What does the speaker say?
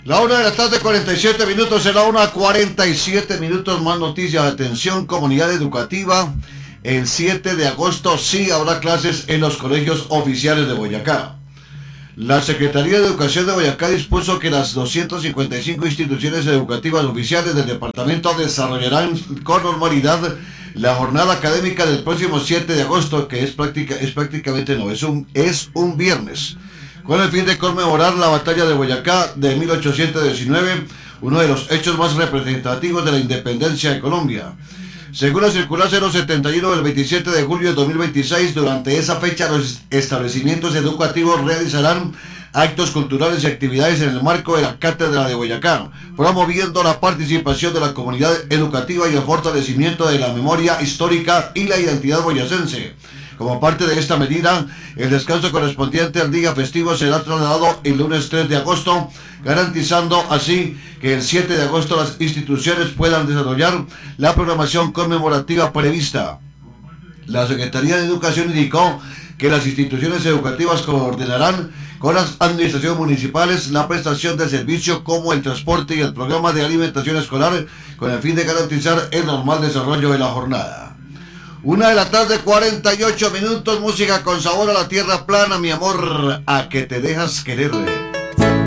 La 1 de la tarde, 47 minutos, en la 1:47 más noticias. Atención, comunidad educativa. El 7 de agosto sí habrá clases en los colegios oficiales de Boyacá. La Secretaría de Educación de Boyacá dispuso que las 255 instituciones educativas oficiales del departamento desarrollarán con normalidad la jornada académica del próximo 7 de agosto, que es un viernes, con el fin de conmemorar la batalla de Boyacá de 1819, uno de los hechos más representativos de la independencia de Colombia. Según la circular 071 del 27 de julio de 2026, durante esa fecha los establecimientos educativos realizarán actos culturales y actividades en el marco de la Cátedra de Boyacá, promoviendo la participación de la comunidad educativa y el fortalecimiento de la memoria histórica y la identidad boyacense. Como parte de esta medida, el descanso correspondiente al día festivo será trasladado el lunes 3 de agosto, garantizando así que el 7 de agosto las instituciones puedan desarrollar la programación conmemorativa prevista. La Secretaría de Educación indicó que las instituciones educativas coordinarán con las administraciones municipales la prestación de servicio como el transporte y el programa de alimentación escolar, con el fin de garantizar el normal desarrollo de la jornada. 1 de la tarde, 48 minutos, música con sabor a la tierra plana, mi amor, a que te dejas querer.